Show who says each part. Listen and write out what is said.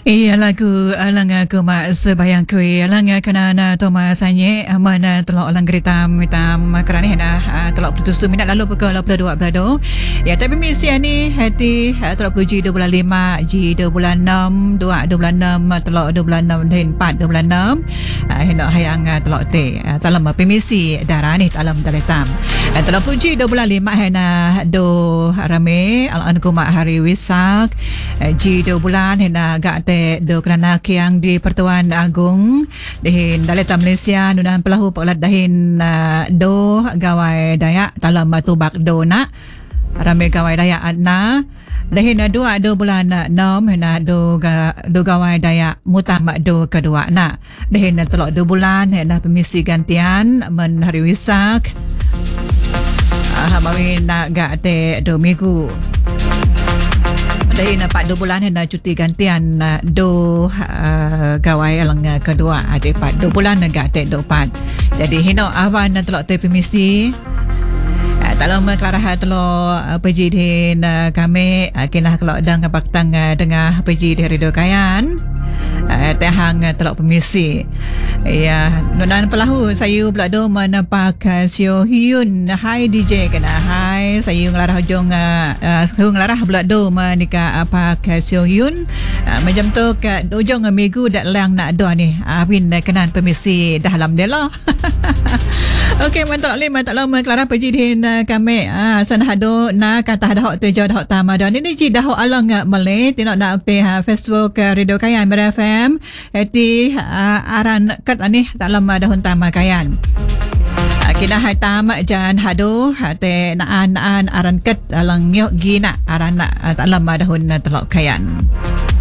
Speaker 1: Lagu alanga kuma sebayang kui alanga kena toma sanye mana telok alang gerita mitam kerana hena telok putus minat lalu pukul 22 belado. Ya tapi misi ni hati telok puji 25 G 2 bulan 6 2 bulan 6 telok 2 bulan 6 dan 4 2 bulan 6 hendak hayang telok te dalam pemisi darah ni dalam daletam. Telok puji 2 bulan 5 hena do rame alang kuma hari Wisak G 2 bulan hena te do kerana kiang di Pertuan Agong dahin Daleta Malaysia nunan pelahu paulat dahin do gawai Dayak dalam tubak do nak ramai gawai Dayak adna dahin 2 bulan 6 hena do gawai Dayak mutam do kedua nak dahin telok 2 bulan hena pemisi gantian men hari Wisak mawin nak gak te do minggu. Dari nampak 2 bulan hendak cuti gantian do gawai alang kedua ada 2 bulan negak tek 4. Jadi hino awan telok te permisi dalam kelarah telok pergi din kami kena kelok dang paktang dengar pergi di Radio Kayan tehang telok permisi ya nunan pelahu saya pula do menampak Sio Hyun. Hai DJ kena hai saya ngelarah hujung ngelarah pula do menika apa Sio Hyun macam tu ke hujung minggu dak lang nak do ni win kenan permisi dah alhamdulillah. Okey mantap lima tak lama kelarah pergi din kami sana hado na kata dah tu jauh dah tama dan ini ji dah alang Malay tinok nak okte Facebook Radio Kayan FM di aran kat ni tak lama dah tama Kayan kena hai tam jan hado te naan aran kat alang yok gina aran tak lama dah telok Kayan.